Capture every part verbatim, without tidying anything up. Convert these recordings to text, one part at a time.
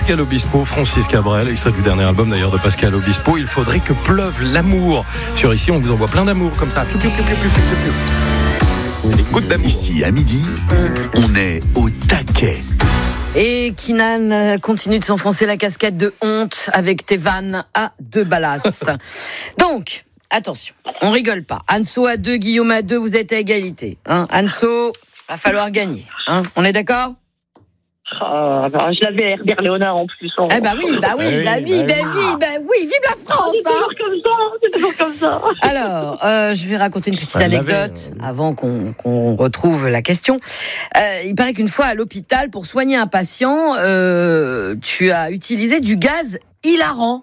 Pascal Obispo, Francis Cabrel, extrait du dernier album d'ailleurs de Pascal Obispo. Il faudrait que pleuve l'amour. Sur Ici, on vous envoie plein d'amour comme ça. Piou, piou, piou, piou, piou, piou. Des gouttes d'amour. Ici, à midi, on est au taquet. Et Kinan continue de s'enfoncer la casquette de honte avec tes vannes à deux balasses. Donc, attention, on rigole pas. Anso à deux, Guillaume à deux, vous êtes à égalité. Hein, Anso, va falloir gagner. Hein, on est d'accord ? Ah, bah, je l'avais Herbert Léonard en plus. En... Eh bah oui, bah oui, bah oui, bah oui, bah oui, vive la France, c'est toujours comme ça, c'est toujours comme ça. Alors, euh, je vais raconter une petite Elle anecdote l'avait. avant qu'on, qu'on retrouve la question. Euh, il paraît qu'une fois à l'hôpital, pour soigner un patient, euh, tu as utilisé du gaz hilarant.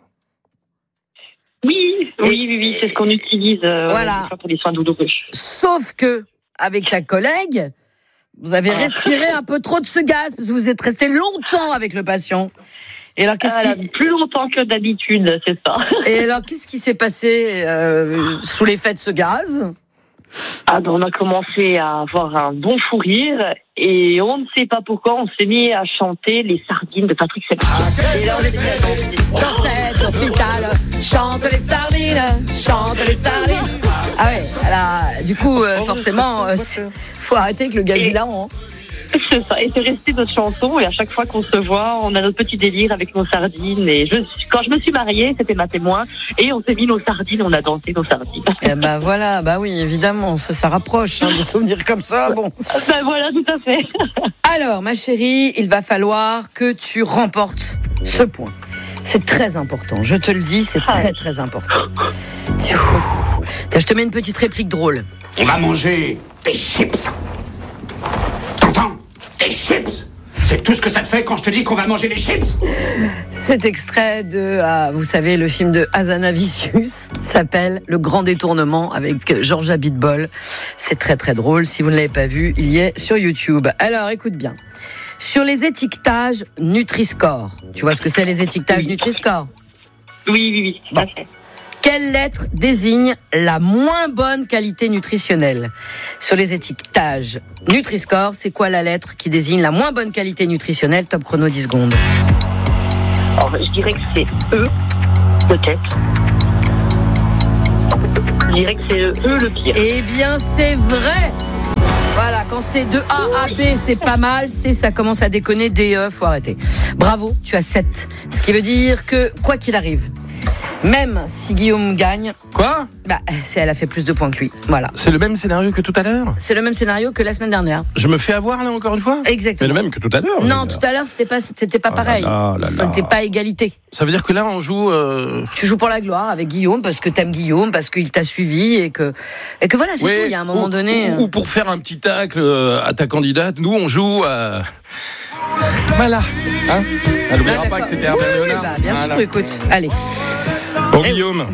Oui, oui, oui, oui, c'est ce qu'on utilise euh, Voilà. pour les soins douloureux. Sauf que, avec ta collègue, vous avez respiré un peu trop de ce gaz, parce que vous êtes resté longtemps avec le patient. Et alors, qu'est-ce Ah, qui, plus longtemps que d'habitude, c'est ça. et alors, qu'est-ce qui s'est passé euh, sous l'effet de ce gaz ? Ah, ben, on a commencé à avoir un bon fou rire et on ne sait pas pourquoi on s'est mis à chanter les sardines de Patrick Sébastien. Et là, on était Dans cet hôpital, chante les sardines, chante les sardines. Ah ouais, alors, du coup, euh, forcément, euh, c'est- faut arrêter avec le gaz Et- hilarant. C'est ça, et c'est resté notre chanson, et à chaque fois qu'on se voit, on a notre petit délire avec nos sardines, et je, quand je me suis mariée, c'était ma témoin, et on s'est mis nos sardines, on a dansé nos sardines. Eh ben voilà, bah oui, évidemment, ça, ça rapproche, hein, des souvenirs comme ça, bon. Ben voilà, tout à fait. Alors, ma chérie, il va falloir que tu remportes ce point. C'est très important, je te le dis, c'est très très important. Tiens, je te mets une petite réplique drôle. On va manger des chips. T'entends? Des chips. C'est tout ce que ça te fait quand je te dis qu'on va manger des chips. Cet extrait de, ah, vous savez, le film de Hazanavicius qui s'appelle Le Grand Détournement avec Georges Abitbol. C'est très très drôle. Si vous ne l'avez pas vu, il y est sur YouTube. Alors, écoute bien. Sur les étiquetages Nutri-Score, tu vois ce que c'est les étiquetages Nutri-Score ? Oui, oui, oui, tout à fait. Quelle lettre désigne la moins bonne qualité nutritionnelle ? Sur les étiquetages Nutri-Score, c'est quoi la lettre qui désigne la moins bonne qualité nutritionnelle ? Top chrono dix secondes. Alors, je dirais que c'est E, peut-être. Je dirais que c'est le E le pire. Eh bien, c'est vrai. Voilà, quand c'est de A à B, c'est pas mal. C, ça commence à déconner. D, E, faut arrêter. Bravo, tu as sept. Ce qui veut dire que, quoi qu'il arrive, même si Guillaume gagne, Quoi ? bah, c'est, elle a fait plus de points que lui. Voilà. C'est le même scénario que tout à l'heure ? C'est le même scénario que la semaine dernière. Je me fais avoir là encore une fois ? Exactement. C'est le même que tout à l'heure. Non, tout à l'heure, c'était pas, c'était pas Oh là pareil. là là là. C'était pas égalité. Ça veut dire que là on joue. Euh... Tu joues pour la gloire avec Guillaume parce que t'aimes Guillaume, parce qu'il t'a suivi et que, et que voilà, c'est ouais, tout. Il y a un moment ou, donné. Ou, ou pour faire un petit tacle euh, à ta candidate, nous on joue à. Voilà. Hein ? Elle n'oubliera Ah, pas que d'accord. c'était Herbert Oui, Léonard. bah, bien Voilà. sûr, écoute. Allez. Bon, Eh, Guillaume.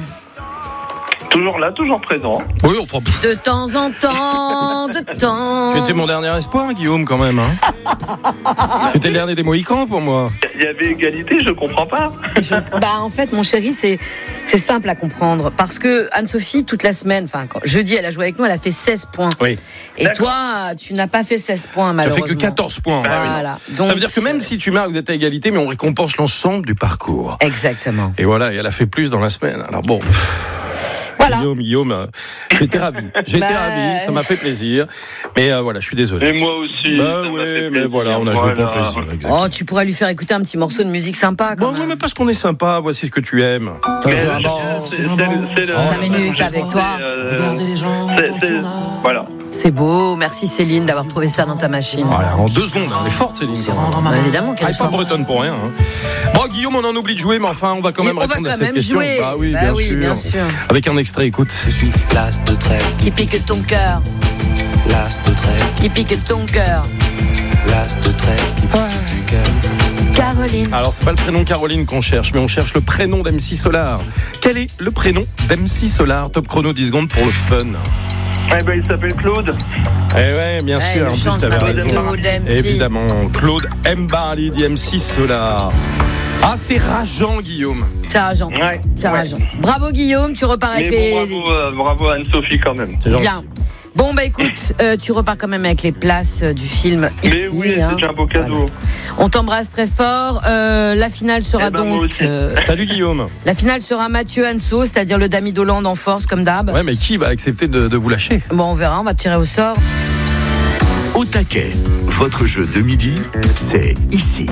Toujours là, toujours présent. Oui, on prend. De temps en temps, de temps. Tu étais mon dernier espoir, Guillaume, quand même. Hein. Tu étais le dernier des Mohicans pour moi. Il y avait égalité, je comprends pas. Je- bah, en fait, mon chéri, c'est, c'est simple à comprendre. Parce que Anne-Sophie, toute la semaine, enfin, quand, jeudi, elle a joué avec nous, elle a fait seize points. Oui. Et D'accord. toi, tu n'as pas fait seize points, Tu as malheureusement. fait que quatorze points. Voilà. Donc, Ça veut dire que même si tu marques, vous êtes à égalité, mais on récompense l'ensemble du parcours. Exactement. Et voilà, et elle a fait plus dans la semaine. Alors bon. Voilà. Guillaume, Guillaume, euh, j'étais ravi. J'étais Bah, ravi, ça m'a fait plaisir. Mais euh, voilà, je suis désolé. Et moi aussi. Bah ça m'a oui, fait mais plaisir. voilà, on a joué pour le Voilà. plaisir. exactement. Oh, tu pourrais lui faire écouter un petit morceau de musique sympa, quand Bon, oui, même. mais parce qu'on est sympa, voici ce que tu aimes. Mais Ah, je- bon. c'est- c'est le- c'est le- Cinq minutes avec toi. c'est, euh, c'est- c'est- Voilà. C'est beau. Merci Céline d'avoir trouvé ça dans ta machine. Voilà, en deux secondes, elle est forte, Céline. quand même. Bah, évidemment qu'elle Elle est est pas forte. bretonne pour rien. hein. Bon, Guillaume, on en oublie de jouer, mais enfin, on va quand Et même on va répondre à quand cette même question. jouer. Bah oui, Bah bien, oui, sûr. bien sûr. Avec un extrait, écoute. Je suis l'as de trait, Qui pique ton cœur, l'as de trait, qui pique ton cœur. l'as de trait qui pique ton cœur. Caroline. Alors, c'est pas le prénom Caroline qu'on cherche, mais on cherche le prénom d'M C Solar. Quel est le prénom d'M C Solar? Top chrono dix secondes pour le fun. Eh ben, il s'appelle Claude. Eh ouais, bien Ouais, sûr, le en plus, chant t'avais s'appelle raison. Claude M C. Évidemment, Claude Mbarli dit M C Solar. Ah, c'est rageant, Guillaume. C'est rageant. Ouais. C'est Ouais. rageant. Bravo Guillaume, tu repars avec Mais les. bon, bravo, euh, bravo à Anne-Sophie quand même. C'est gentil. Bien. Bon, bah écoute, euh, tu repars quand même avec les places euh, du film ici. Mais oui, hein. c'est déjà un beau cadeau. Voilà. On t'embrasse très fort. Euh, la finale sera Eh ben, moi donc. aussi. euh, Salut Guillaume. la finale sera Mathieu Anso, c'est-à-dire le Dami d'Hollande en force, comme d'hab. Ouais, mais qui va accepter de, de vous lâcher? Bon, on verra, on va tirer au sort. Au taquet, votre jeu de midi, c'est ici.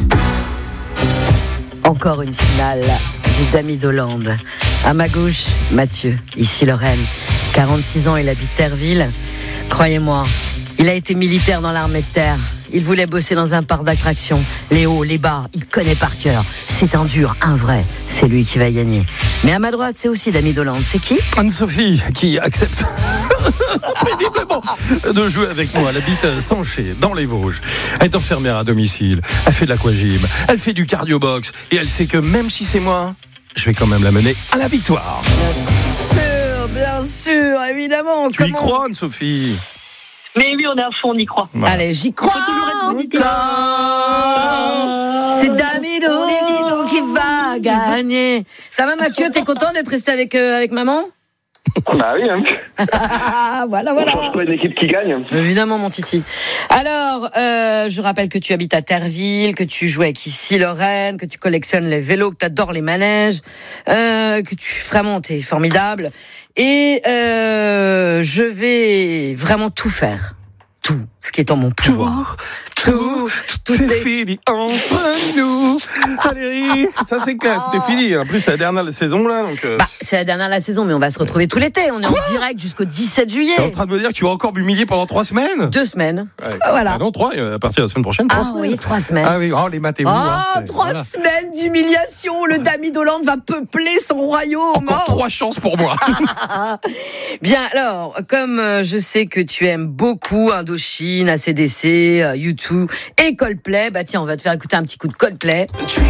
Encore une finale du Dami d'Hollande. À ma gauche, Mathieu, ici Lorraine. quarante-six ans, il habite Terreville. Croyez-moi, il a été militaire dans l'armée de terre. Il voulait bosser dans un parc d'attractions. Les hauts, les bas, il connaît par cœur. C'est un dur, un vrai. C'est lui qui va gagner. Mais à ma droite, c'est aussi Dami d'Hollande. C'est qui? Anne-Sophie, qui accepte péniblement de jouer avec moi. Elle habite Sanché, dans les Vosges. Elle est infirmière à domicile. Elle fait de l'aquagym. Elle fait du cardio-box. Et elle sait que même si c'est moi, je vais quand même la mener à la victoire. Bien sûr, bien sûr, évidemment. Tu y Comment- crois, Anne-Sophie? Mais oui, on est à fond, on y croit. Voilà. Allez, j'y crois toujours être encore. C'est Damido qui va gagner. Ça va, Mathieu? T'es content d'être resté avec, euh, avec maman? Bah oui, hein. Ah, voilà, On voilà. change pas une équipe qui gagne. Évidemment, mon titi. Alors, euh, je rappelle que tu habites à Terreville, que tu joues avec ici Lorraine, que tu collectionnes les vélos, que tu adores les manèges, euh, que tu vraiment t'es formidable. Et euh, je vais vraiment tout faire, tout ce qui est en mon pouvoir. Tout, tout C'est est- fini entre nous. Valérie, ça c'est clair, c'est fini. En plus, c'est la dernière de la saison là, donc. euh, Bah, c'est la dernière de la saison, mais on va se retrouver tout l'été. On est en direct jusqu'au dix-sept juillet. T'es en train de me dire que tu vas encore m'humilier pendant trois semaines? Deux semaines. Ouais. Ah, voilà. Ah non, trois, euh, à partir de la semaine prochaine, trois Ah semaines. oui, trois semaines. Ah oui, oh, les maths et vous. Oh, hein, c'est- trois voilà. semaines d'humiliation. Le Dami d'Hollande va peupler son royaume. Encore Oh. trois chances pour moi. Bien, alors, comme euh, je sais que tu aimes beaucoup Indochine, A C D C, euh, U deux et Coldplay, bah tiens, on va te faire écouter un petit coup de Coldplay.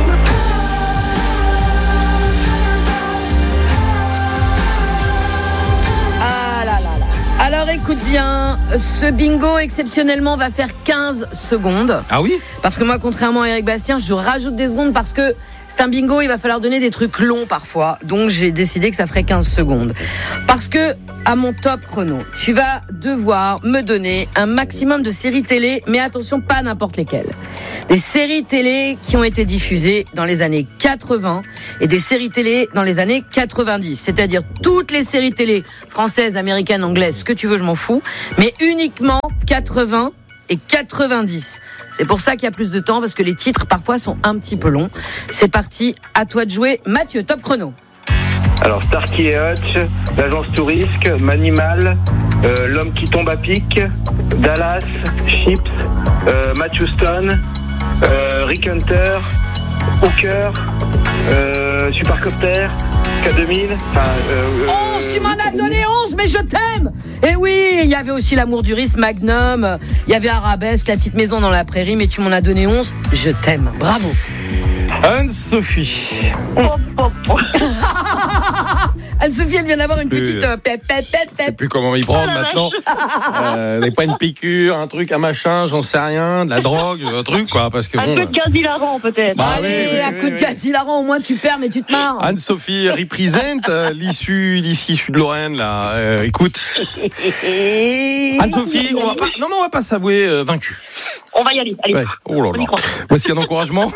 Ah là là là. Alors écoute bien, ce bingo exceptionnellement va faire quinze secondes. Ah oui? Parce que moi, contrairement à Eric Bastien, je rajoute des secondes parce que c'est un bingo, il va falloir donner des trucs longs parfois. Donc j'ai décidé que ça ferait quinze secondes. Parce que, à mon top chrono, tu vas devoir me donner un maximum de séries télé, mais attention, pas n'importe lesquelles. Des séries télé qui ont été diffusées dans les années quatre-vingts et des séries télé dans les années quatre-vingt-dix. C'est-à-dire toutes les séries télé françaises, américaines, anglaises, ce que tu veux, je m'en fous. Mais uniquement quatre-vingts et quatre-vingt-dix. C'est pour ça qu'il y a plus de temps, parce que les titres parfois sont un petit peu longs. C'est parti, à toi de jouer. Mathieu, top chrono. Alors, Starkey et Hutch, l'agence Tourisque, Manimal, euh, l'homme qui tombe à pic, Dallas, Chips, euh, Matthew Stone, euh, Rick Hunter, Hooker, euh, Supercopter, K deux mille, enfin... Euh, onze, tu m'en as donné onze, mais je t'aime. Et oui, il y avait aussi l'amour du risque, Magnum, il y avait Arabesque, la petite maison dans la prairie, mais tu m'en as donné onze, je t'aime. Bravo. Anne-Sophie. Anne-Sophie, elle vient d'avoir une plus, petite euh, pep, pep, pep, Je sais pep. plus comment y prendre maintenant. Euh, n'est pas une piqûre, un truc, un machin, j'en sais rien, de la drogue, un truc quoi, parce que Un bon. peu de gaz hilarant, peut-être. Bah, Allez, oui, oui, un oui, coup de oui. gaz hilarant, au moins tu perds, mais tu te marres. Anne-Sophie représente euh, l'issue, l'issue de Lorraine là. Euh, écoute, Anne-Sophie, on va pas, non mais on va pas s'avouer euh, vaincu. On va y aller. Allez. Ouais. Oh là On y là. croit. Voici un encouragement.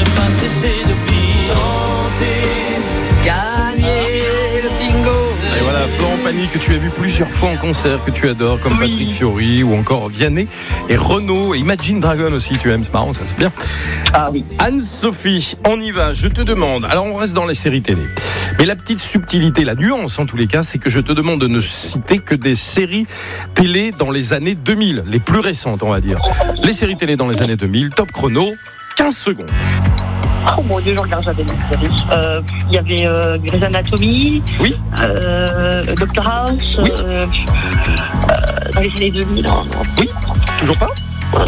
Gagner le bingo. Et voilà, Florent Pagny que tu as vu plusieurs fois en concert, que tu adores, comme Oui. Patrick Fiori ou encore Vianney et Renaud et Imagine Dragon aussi, tu aimes, c'est marrant, ça c'est bien. Ah oui. Anne-Sophie, on y va, je te demande, alors on reste dans les séries télé, mais la petite subtilité, la nuance en tous les cas, c'est que je te demande de ne citer que des séries télé dans les années deux mille, les plus récentes on va dire. Les séries télé dans les années deux mille, top chrono, quinze secondes. Oh mon Dieu, je regarde jamais les séries. Euh, Il y avait euh, Grey's Anatomy, Oui. euh, Doctor House, Oui. euh, euh, dans les années deux mille. hein. Oui, toujours pas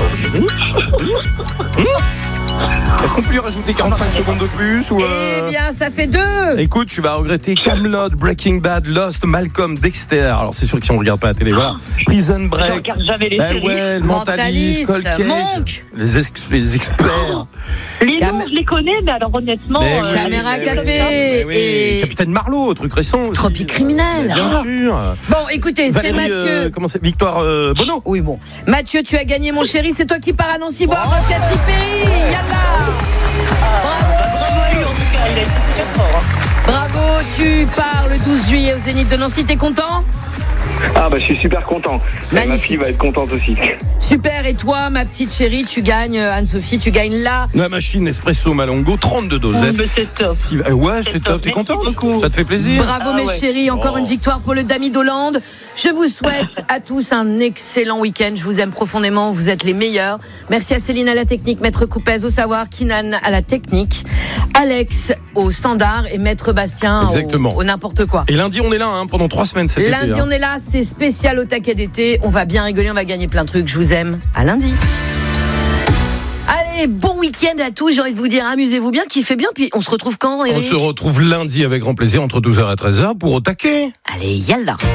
Est-ce qu'on peut lui rajouter quarante-cinq secondes de plus ou euh... Eh bien, ça fait deux. Écoute, tu vas regretter Camelot, Breaking Bad, Lost, Malcolm, Dexter. Alors c'est sûr que si on regarde pas la télé, voilà. Prison Je Break. regarde jamais les Ben séries. ouais, le Mentaliste, Mentaliste, Cold Case, Monk. les, ex- les experts. Les Cam- Non, je les connais, mais alors honnêtement. Mais euh, oui, Caméra mais Café oui, mais oui. et Capitaine Marlowe, truc récent aussi. Tropique criminel. Bien Ah. sûr. Bon, écoutez, c'est Valérie, Mathieu. euh, comment c'est Victoire euh, Bono. Oui, bon. Mathieu, tu as gagné, mon chéri. C'est toi qui pars à Nancy voir Katy Perry. Yalla. Bravo à lui, en tout cas, il a été très fort. Bravo, tu pars le douze juillet au Zénith de Nancy. T'es content? Ah bah je suis super content. Et ma Magnifique. fille va être contente aussi. Super. Et toi, ma petite chérie, tu gagnes, Anne-Sophie, tu gagnes là. La machine Espresso Malongo, trente-deux dosettes. Oh, mais c'est top. Si- euh, ouais, c'est C'est top. top. T'es contente? Merci beaucoup. Ça te fait plaisir? Bravo, Ah mes ouais. chéris. Encore Oh. une victoire pour le Dami d'Hollande. Je vous souhaite à tous un excellent week-end. Je vous aime profondément. Vous êtes les meilleurs. Merci à Céline à la technique, Maître Coupez au savoir, Kinan à la technique, Alex au standard et Maître Bastien Exactement. au, au n'importe quoi. Et lundi, on est là hein, pendant trois semaines cet Lundi, été. hein. on est là. C'est spécial au taquet d'été. On va bien rigoler. On va gagner plein de trucs. Je vous aime. À lundi. Allez, bon week-end à tous. J'ai envie de vous dire, amusez-vous bien, kiffez bien. Puis on se retrouve quand, On Eric? se retrouve lundi avec grand plaisir entre douze heures et treize heures pour Au taquet. Allez, yallah.